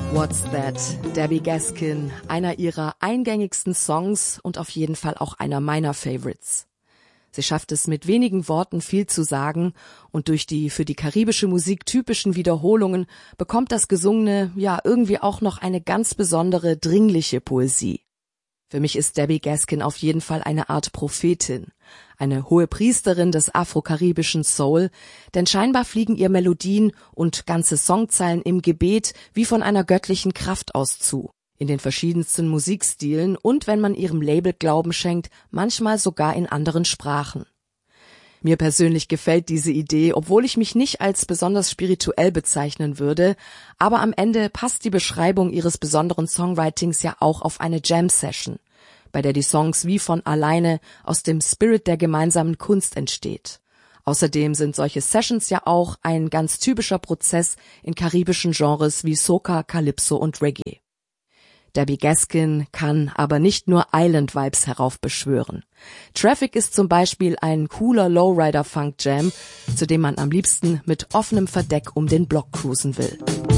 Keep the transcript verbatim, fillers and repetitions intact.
What's That? Debbie Gaskin, einer ihrer eingängigsten Songs und auf jeden Fall auch einer meiner Favorites. Sie schafft es mit wenigen Worten viel zu sagen und durch die für die karibische Musik typischen Wiederholungen bekommt das Gesungene ja irgendwie auch noch eine ganz besondere, dringliche Poesie. Für mich ist Debbie Gaskin auf jeden Fall eine Art Prophetin, eine hohe Priesterin des afro-karibischen Soul, denn scheinbar fliegen ihr Melodien und ganze Songzeilen im Gebet wie von einer göttlichen Kraft aus zu, in den verschiedensten Musikstilen und, wenn man ihrem Label Glauben schenkt, manchmal sogar in anderen Sprachen. Mir persönlich gefällt diese Idee, obwohl ich mich nicht als besonders spirituell bezeichnen würde, aber am Ende passt die Beschreibung ihres besonderen Songwritings ja auch auf eine Jam-Session, bei der die Songs wie von alleine aus dem Spirit der gemeinsamen Kunst entsteht. Außerdem sind solche Sessions ja auch ein ganz typischer Prozess in karibischen Genres wie Soca, Calypso und Reggae. Debbie Gaskin kann aber nicht nur Island-Vibes heraufbeschwören. Traffic ist zum Beispiel ein cooler Lowrider-Funk-Jam, zu dem man am liebsten mit offenem Verdeck um den Block cruisen will.